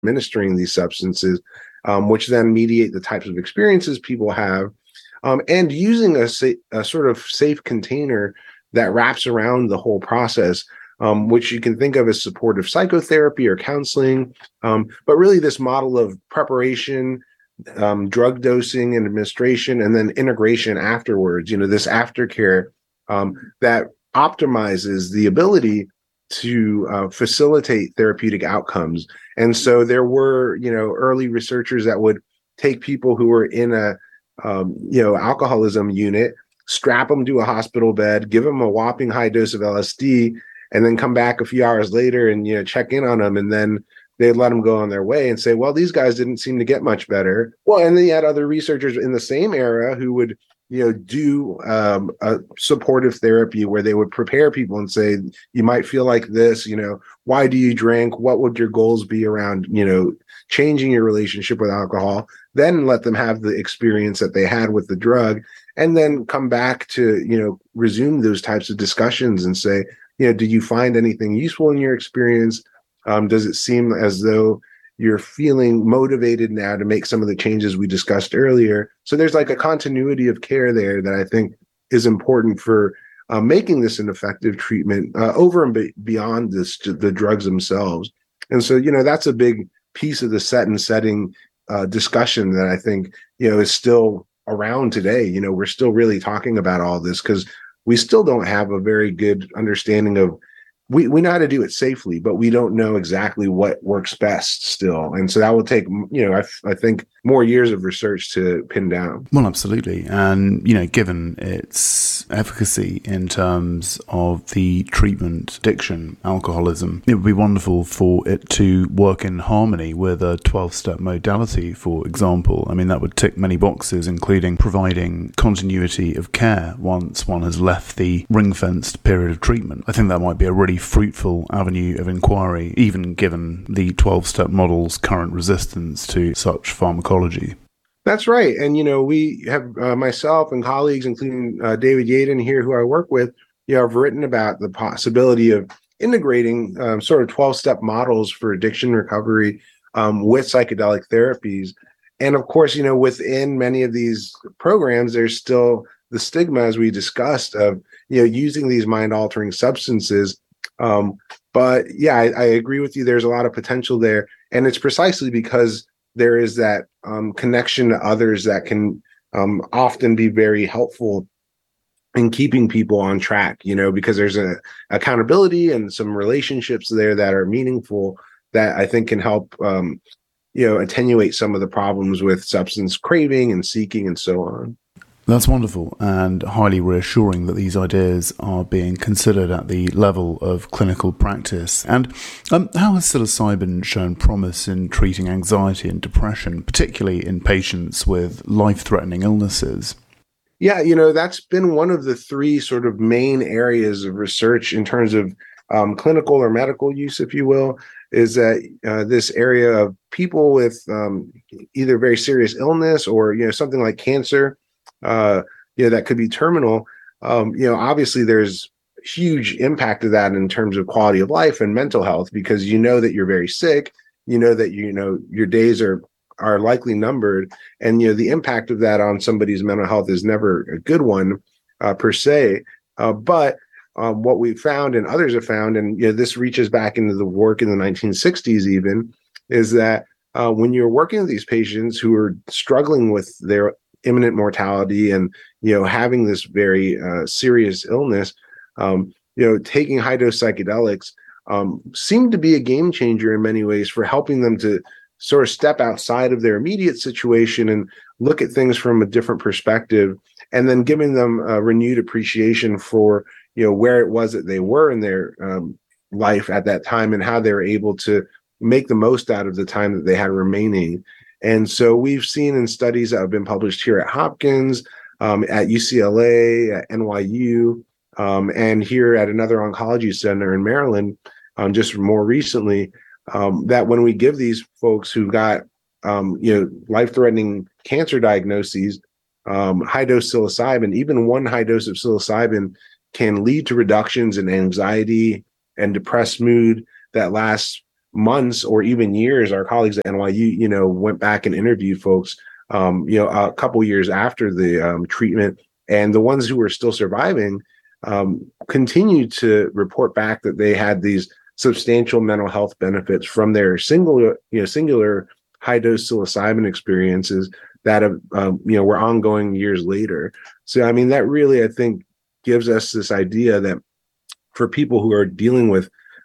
administering these substances, which then mediate the types of experiences people have, and using a sort of safe container that wraps around the whole process, which you can think of as supportive psychotherapy or counseling. But really, this model of preparation, drug dosing and administration, and then integration afterwards, this aftercare that optimizes the ability to facilitate therapeutic outcomes. And so there were, early researchers that would take people who were in a, alcoholism unit, strap them to a hospital bed, give them a whopping high dose of LSD, and then come back a few hours later and, check in on them. And then they'd let them go on their way and say, well, these guys didn't seem to get much better. Well, and then you had other researchers in the same era who would, do a supportive therapy where they would prepare people and say, you might feel like this, why do you drink? What would your goals be around, changing your relationship with alcohol? Then let them have the experience that they had with the drug, and then come back to, resume those types of discussions and say, do you find anything useful in your experience? Does it seem as though you're feeling motivated now to make some of the changes we discussed earlier? So there's like a continuity of care there that I think is important for making this an effective treatment over and beyond the drugs themselves. And so, that's a big piece of the set and setting discussion that I think, is still around today. We're still really talking about all this because we still don't have a very good understanding of, we know how to do it safely, but we don't know exactly what works best still. And so that will take, I think more years of research to pin down. Well, absolutely. And, given its efficacy in terms of the treatment addiction, alcoholism, it would be wonderful for it to work in harmony with a 12-step modality, for example. I mean, that would tick many boxes, including providing continuity of care once one has left the ring-fenced period of treatment. I think that might be a really fruitful avenue of inquiry, even given the 12-step model's current resistance to such pharmacology. That's right. And, we have myself and colleagues, including David Yaden here, who I work with, have written about the possibility of integrating sort of 12-step models for addiction recovery with psychedelic therapies. And of course, within many of these programs, there's still the stigma, as we discussed, of, using these mind-altering substances. But yeah, I agree with you. There's a lot of potential there. And it's precisely because there is that connection to others that can often be very helpful in keeping people on track, because there's a accountability and some relationships there that are meaningful that I think can help, attenuate some of the problems with substance craving and seeking and so on. That's wonderful and highly reassuring that these ideas are being considered at the level of clinical practice. And how has psilocybin shown promise in treating anxiety and depression, particularly in patients with life-threatening illnesses? Yeah, that's been one of the three sort of main areas of research in terms of clinical or medical use, if you will, is that this area of people with either very serious illness or, something like cancer, that could be terminal. Obviously there's huge impact of that in terms of quality of life and mental health, because that you're very sick, that your days are likely numbered, and the impact of that on somebody's mental health is never a good one per se. But what we found and others have found, and this reaches back into the work in the 1960s even, is that when you're working with these patients who are struggling with their imminent mortality and having this very serious illness, taking high dose psychedelics seemed to be a game changer in many ways for helping them to sort of step outside of their immediate situation and look at things from a different perspective, and then giving them a renewed appreciation for where it was that they were in their life at that time and how they were able to make the most out of the time that they had remaining. And so we've seen in studies that have been published here at Hopkins, at UCLA, at NYU, and here at another oncology center in Maryland, just more recently, that when we give these folks who got, life-threatening cancer diagnoses, high-dose psilocybin, even one high dose of psilocybin can lead to reductions in anxiety and depressed mood that lasts months or even years, our colleagues at NYU, went back and interviewed folks, a couple years after the treatment, and the ones who were still surviving continued to report back that they had these substantial mental health benefits from their singular high dose psilocybin experiences that have, were ongoing years later. So, I mean, that really, I think, gives us this idea that for people who are dealing with,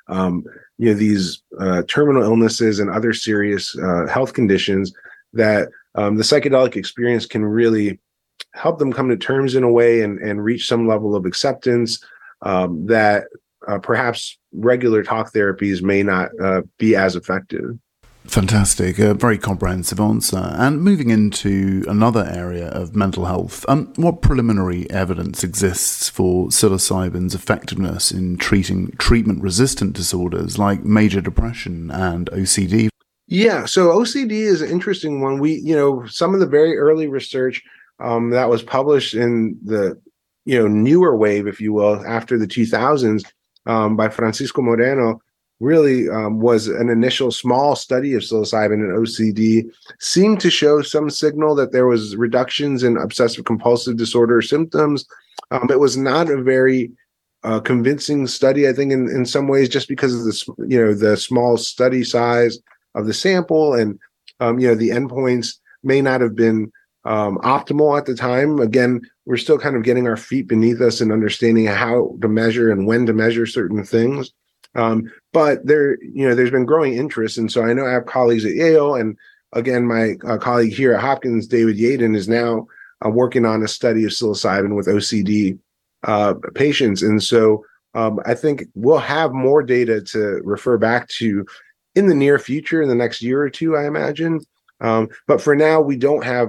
these terminal illnesses and other serious health conditions, that the psychedelic experience can really help them come to terms in a way and reach some level of acceptance that perhaps regular talk therapies may not be as effective. Fantastic. A very comprehensive answer. And moving into another area of mental health, what preliminary evidence exists for psilocybin's effectiveness in treating treatment-resistant disorders like major depression and OCD? Yeah, so OCD is an interesting one. Some of the very early research that was published in the, newer wave, if you will, after the 2000s by Francisco Moreno, really was an initial small study of psilocybin and OCD, seemed to show some signal that there was reductions in obsessive compulsive disorder symptoms. It was not a very convincing study, I think, in some ways, just because of the small study size of the sample, and the endpoints may not have been optimal at the time. Again, we're still kind of getting our feet beneath us and understanding how to measure and when to measure certain things. But there's been growing interest. And so I know I have colleagues at Yale, and again, my colleague here at Hopkins, David Yaden, is now working on a study of psilocybin with OCD patients. And so I think we'll have more data to refer back to in the near future, in the next year or two, I imagine. But for now, we don't have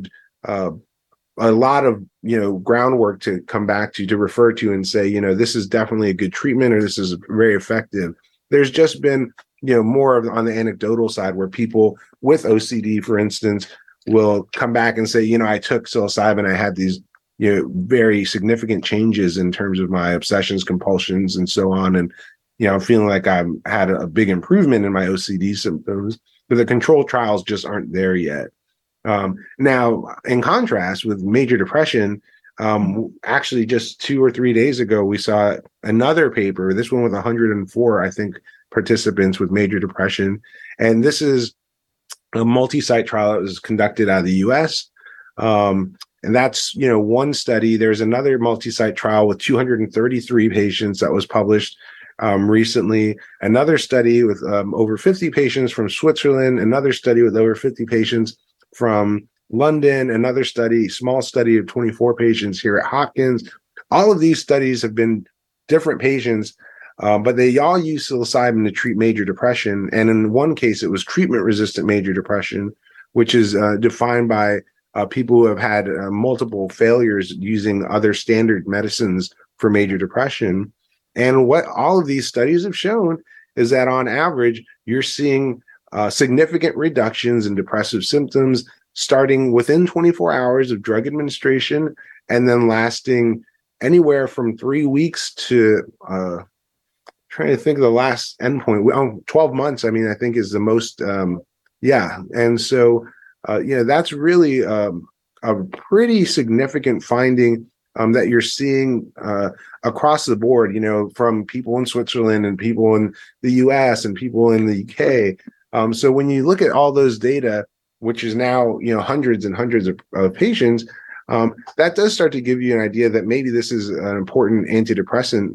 a lot of groundwork to come back to refer to and say, this is definitely a good treatment or this is very effective. There's just been more on the anecdotal side, where people with OCD, for instance, will come back and say, I took psilocybin, I had these very significant changes in terms of my obsessions, compulsions, and so on, and I'm feeling like I had a big improvement in my OCD symptoms, but the control trials just aren't there yet. Now, in contrast with major depression, actually just 2 or 3 days ago, we saw another paper, this one with 104, I think, participants with major depression. And this is a multi-site trial that was conducted out of the US. And that's, one study. There's another multi-site trial with 233 patients that was published recently. Another study with over 50 patients from Switzerland, another study with over 50 patients from London, another study, small study of 24 patients here at Hopkins. All of these studies have been different patients, but they all use psilocybin to treat major depression. And in one case, it was treatment-resistant major depression, which is defined by people who have had multiple failures using other standard medicines for major depression. And what all of these studies have shown is that on average, you're seeing significant reductions in depressive symptoms starting within 24 hours of drug administration, and then lasting anywhere from 3 weeks to trying to think of the last endpoint. 12 months, I mean, I think is the most. And so that's really a pretty significant finding that you're seeing across the board, from people in Switzerland and people in the US and people in the UK. So when you look at all those data, which is now, hundreds and hundreds of patients, that does start to give you an idea that maybe this is an important antidepressant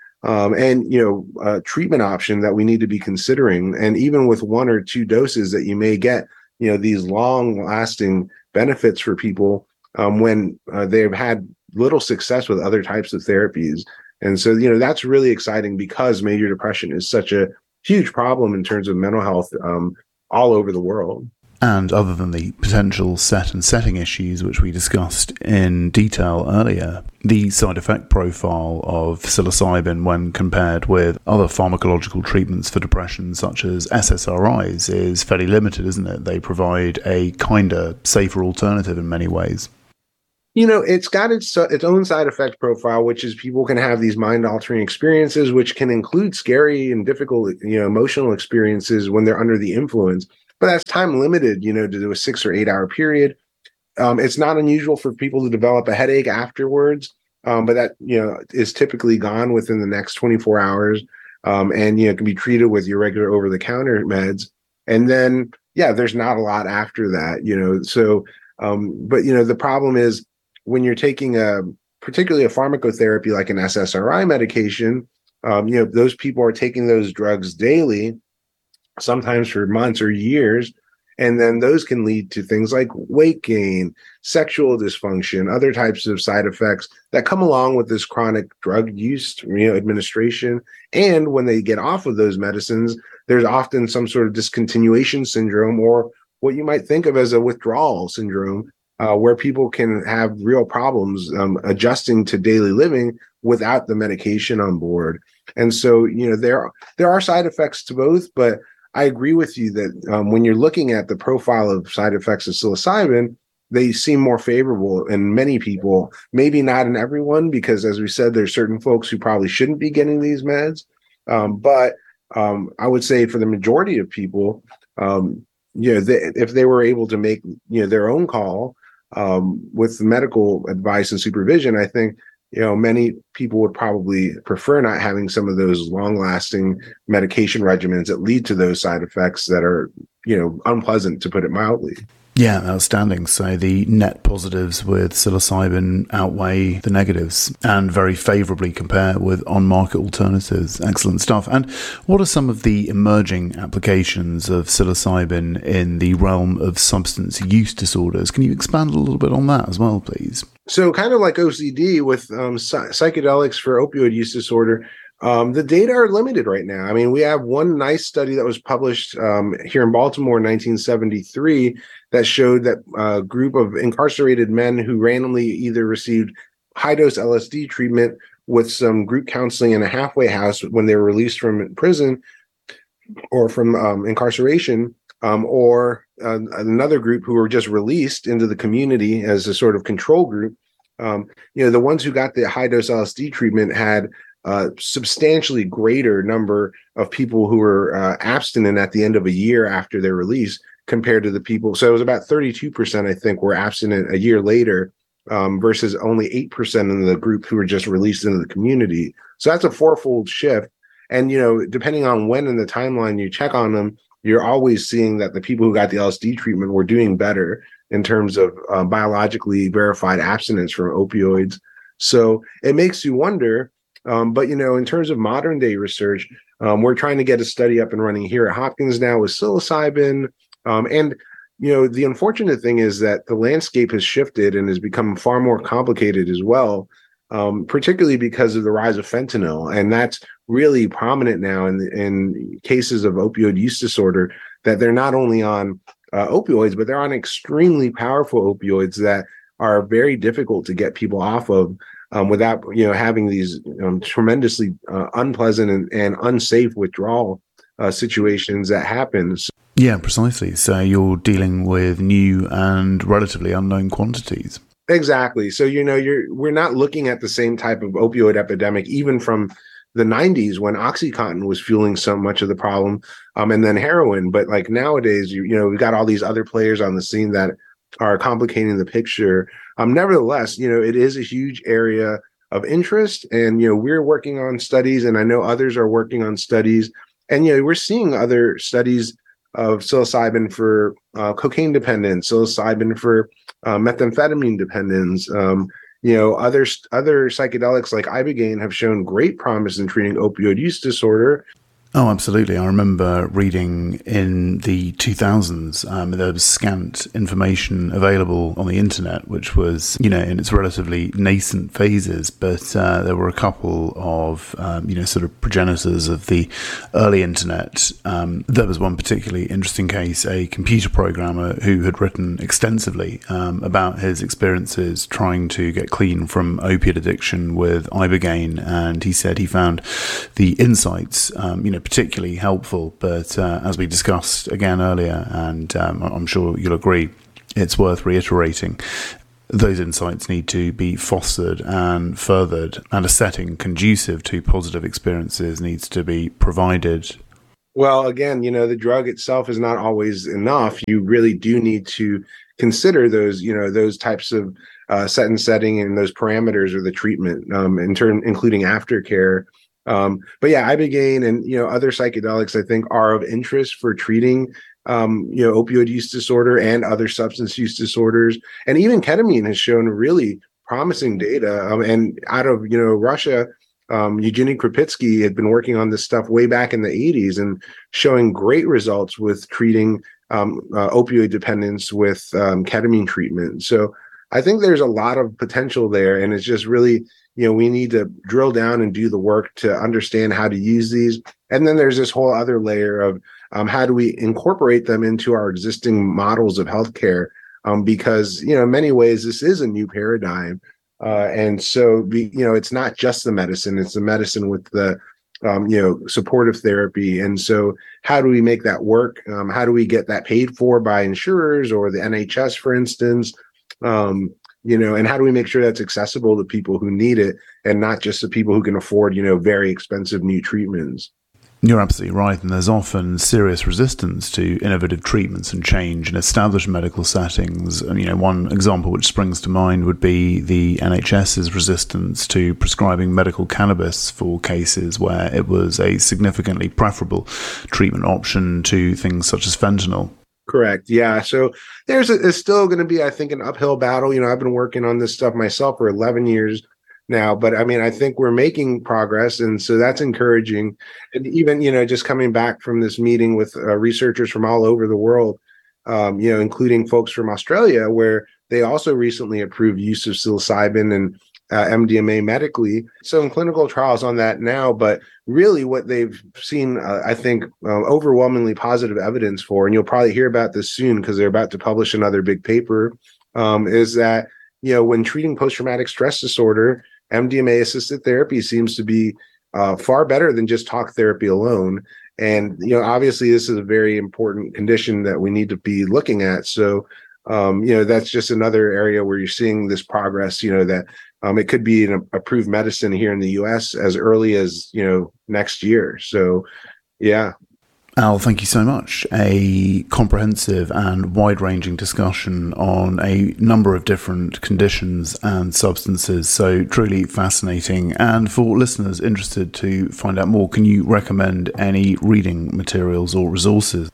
and treatment option that we need to be considering. And even with 1 or 2 doses, that you may get, these long lasting benefits for people when they've had little success with other types of therapies. And so, that's really exciting, because major depression is such a huge problem in terms of mental health all over the world. And other than the potential set and setting issues, which we discussed in detail earlier, the side effect profile of psilocybin when compared with other pharmacological treatments for depression, such as SSRIs, is fairly limited, isn't it? They provide a kinder, safer alternative in many ways. It's got its own side effect profile, which is people can have these mind altering experiences, which can include scary and difficult, emotional experiences when they're under the influence. But that's time limited, to do a 6 or 8 hour period. It's not unusual for people to develop a headache afterwards, but that is typically gone within the next 24 hours, and can be treated with your regular over the counter meds. And then there's not a lot after that. So but the problem is when you're taking particularly a pharmacotherapy like an SSRI medication, those people are taking those drugs daily, sometimes for months or years. And then those can lead to things like weight gain, sexual dysfunction, other types of side effects that come along with this chronic drug use, administration. And when they get off of those medicines, there's often some sort of discontinuation syndrome, or what you might think of as a withdrawal syndrome, where people can have real problems adjusting to daily living without the medication on board. And so, there are side effects to both, but I agree with you that when you're looking at the profile of side effects of psilocybin, they seem more favorable in many people, maybe not in everyone, because as we said, there's certain folks who probably shouldn't be getting these meds. But I would say for the majority of people, if they were able to make, their own call with medical advice and supervision, I think many people would probably prefer not having some of those long-lasting medication regimens that lead to those side effects that are, unpleasant, to put it mildly. Yeah, outstanding. So the net positives with psilocybin outweigh the negatives and very favourably compare with on-market alternatives. Excellent stuff. And what are some of the emerging applications of psilocybin in the realm of substance use disorders? Can you expand a little bit on that as well, please? So kind of like OCD with psychedelics for opioid use disorder, the data are limited right now. I mean, we have one nice study that was published here in Baltimore in 1973 that showed that a group of incarcerated men who randomly either received high-dose LSD treatment with some group counseling in a halfway house when they were released from prison or from incarceration, or another group who were just released into the community as a sort of control group. The ones who got the high-dose LSD treatment had substantially greater number of people who were abstinent at the end of a year after their release compared to the people. So it was about 32%, I think, were abstinent a year later, versus only 8% in the group who were just released into the community. So that's a fourfold shift. And, depending on when in the timeline you check on them, you're always seeing that the people who got the LSD treatment were doing better in terms of biologically verified abstinence from opioids. So it makes you wonder. But, in terms of modern day research, we're trying to get a study up and running here at Hopkins now with psilocybin. And, the unfortunate thing is that the landscape has shifted and has become far more complicated as well, particularly because of the rise of fentanyl. And that's really prominent now in cases of opioid use disorder, that they're not only on opioids, but they're on extremely powerful opioids that are very difficult to get people off of. Without having these tremendously unpleasant and unsafe withdrawal situations that happen. Yeah, precisely. So you're dealing with new and relatively unknown quantities. Exactly. So we're not looking at the same type of opioid epidemic even from the 90s when OxyContin was fueling so much of the problem, and then heroin. But like nowadays, we've got all these other players on the scene that are complicating the picture. Nevertheless, it is a huge area of interest, and we're working on studies, and I know others are working on studies, and we're seeing other studies of psilocybin for cocaine dependence, psilocybin for methamphetamine dependence. Other psychedelics like ibogaine have shown great promise in treating opioid use disorder. Oh, absolutely. I remember reading in the 2000s, there was scant information available on the internet, which was, in its relatively nascent phases, but there were a couple of, sort of progenitors of the early internet. There was one particularly interesting case, a computer programmer who had written extensively about his experiences trying to get clean from opiate addiction with ibogaine, and he said he found the insights, particularly helpful, but as we discussed again earlier, and I'm sure you'll agree, it's worth reiterating. those insights need to be fostered and furthered, and a setting conducive to positive experiences needs to be provided. Well, again, the drug itself is not always enough. You really do need to consider those types of setting and those parameters of the treatment, including aftercare. But yeah, ibogaine and other psychedelics, I think, are of interest for treating opioid use disorder and other substance use disorders. And even ketamine has shown really promising data. And out of Russia, Eugenie Krupitsky had been working on this stuff way back in the 80s and showing great results with treating opioid dependence with ketamine treatment. So I think there's a lot of potential there, and it's just really, we need to drill down and do the work to understand how to use these. And then there's this whole other layer of how do we incorporate them into our existing models of healthcare? Because, in many ways, this is a new paradigm. And so, it's not just the medicine, it's the medicine with the, supportive therapy. And so how do we make that work? How do we get that paid for by insurers or the NHS, for instance? And how do we make sure that's accessible to people who need it and not just to people who can afford, very expensive new treatments? You're absolutely right, and there's often serious resistance to innovative treatments and change in established medical settings. And, one example which springs to mind would be the NHS's resistance to prescribing medical cannabis for cases where it was a significantly preferable treatment option to things such as fentanyl. Correct. Yeah. So there's still going to be, I think, an uphill battle. I've been working on this stuff myself for 11 years now, but I think we're making progress, and so that's encouraging. And even just coming back from this meeting with researchers from all over the world, including folks from Australia, where they also recently approved use of psilocybin and MDMA medically. So in clinical trials on that now, but really what they've seen, I think, overwhelmingly positive evidence for, and you'll probably hear about this soon because they're about to publish another big paper, is that when treating post-traumatic stress disorder, MDMA-assisted therapy seems to be far better than just talk therapy alone. And, obviously this is a very important condition that we need to be looking at. So, that's just another area where you're seeing this progress, that it could be an approved medicine here in the US as early as, next year. So, yeah. Al, thank you so much. A comprehensive and wide-ranging discussion on a number of different conditions and substances. So truly fascinating. And for listeners interested to find out more, can you recommend any reading materials or resources?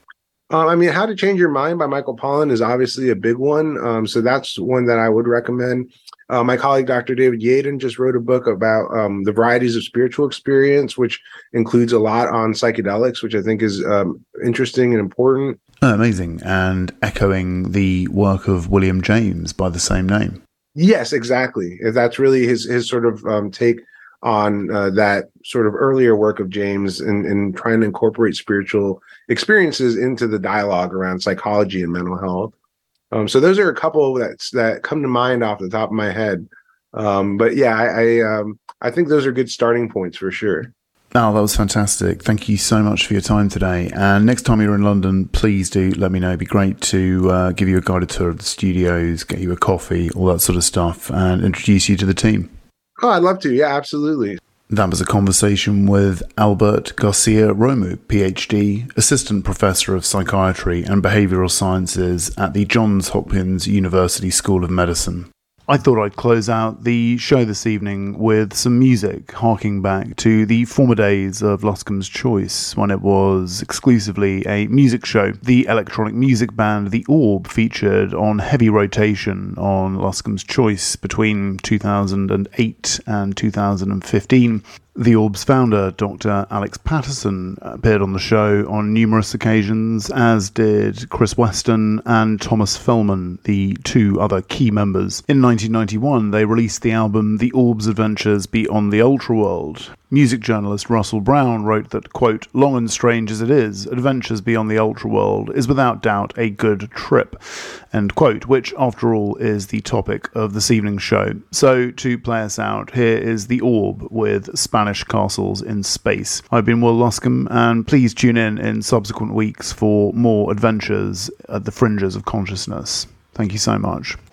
How to Change Your Mind by Michael Pollan is obviously a big one. So that's one that I would recommend. My colleague, Dr. David Yaden, just wrote a book about the varieties of spiritual experience, which includes a lot on psychedelics, which I think is interesting and important. Oh, amazing. And echoing the work of William James by the same name. Yes, exactly. That's really his sort of take on that sort of earlier work of James and trying to incorporate spiritual experiences into the dialogue around psychology and mental health. So those are a couple that come to mind off the top of my head. But yeah, I think those are good starting points for sure. Al, that was fantastic. Thank you so much for your time today. And next time you're in London, please do let me know. It'd be great to give you a guided tour of the studios, get you a coffee, all that sort of stuff, and introduce you to the team. Oh, I'd love to. Yeah, absolutely. That was a conversation with Albert Garcia Romo, PhD, Assistant Professor of Psychiatry and Behavioural Sciences at the Johns Hopkins University School of Medicine. I thought I'd close out the show this evening with some music, harking back to the former days of Luscombe's Choice, when it was exclusively a music show. The electronic music band The Orb featured on heavy rotation on Luscombe's Choice between 2008 and 2015. The Orb's founder, Dr. Alex Patterson, appeared on the show on numerous occasions, as did Chris Weston and Thomas Fellman, the two other key members. In 1991, they released the album The Orb's Adventures Beyond the Ultraworld. Music journalist Russell Brown wrote that, quote, "Long and strange as it is, Adventures Beyond the Ultraworld is without doubt a good trip," end quote, which, after all, is the topic of this evening's show. So, to play us out, here is The Orb with Spanish Castles in Space. I've been Will Luscombe, and please tune in subsequent weeks for more adventures at the fringes of consciousness. Thank you so much.